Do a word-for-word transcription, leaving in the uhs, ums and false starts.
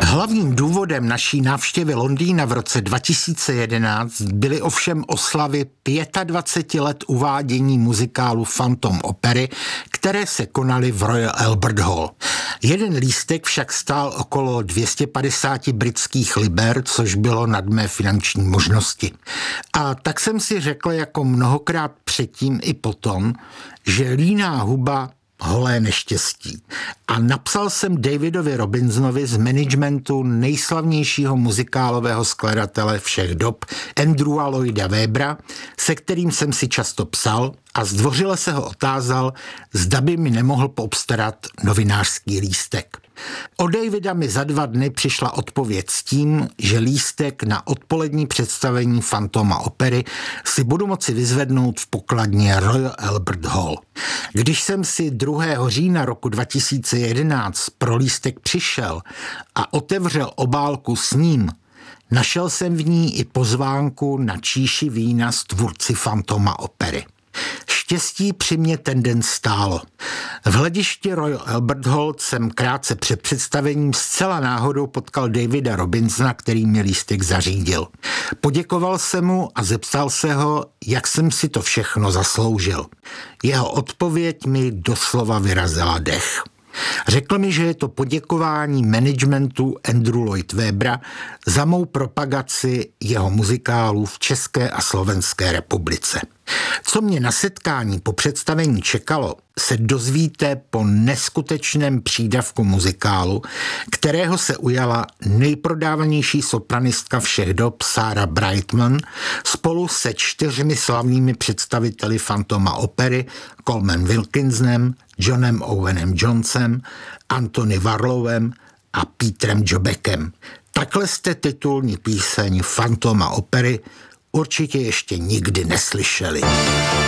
Hlavním důvodem naší návštěvy Londýna v roce dva tisíce jedenáct byly ovšem oslavy dvacet pět let uvádění muzikálu Phantom opery, které se konaly v Royal Albert Hall. Jeden lístek však stál okolo dvě stě padesát britských liber, což bylo nad mé finanční možnosti. A tak jsem si řekl jako mnohokrát předtím i potom, že líná huba holé neštěstí. A napsal jsem Davidovi Robinsonovi z managementu nejslavnějšího muzikálového skladatele všech dob, Andrewa Lloyda Webbera, se kterým jsem si často psal, a zdvořile se ho otázal, zda by mi nemohl poobstarat novinářský lístek. Od Davida mi za dva dny přišla odpověď s tím, že lístek na odpolední představení Phantoma opery si budu moci vyzvednout v pokladně Royal Albert Hall. Když jsem si druhého října roku dva tisíce jedenáct pro lístek přišel a otevřel obálku s ním, našel jsem v ní i pozvánku na číši vína s tvůrci Phantoma opery. Štěstí při mě ten den stálo. V hledišti Royal Albert Hall jsem krátce před představením zcela náhodou potkal Davida Robinsona, který mi lístek zařídil. Poděkoval jsem mu a zeptal se ho, jak jsem si to všechno zasloužil. Jeho odpověď mi doslova vyrazila dech. Řekl mi, že je to poděkování managementu Andrewa Lloyda Webbera za mou propagaci jeho muzikálů v České a Slovenské republice. Co mě na setkání po představení čekalo, se dozvíte po neskutečném přídavku muzikálu, kterého se ujala nejprodávanější sopranistka všech dob Sarah Brightman spolu se čtyřmi slavnými představiteli Phantoma opery Coleman Wilkinsonem, Johnem Owenem Jonesem, Anthony Warlowem a Petrem Jobekem. Takhle jste titulní píseň Phantoma opery určitě ještě nikdy neslyšeli.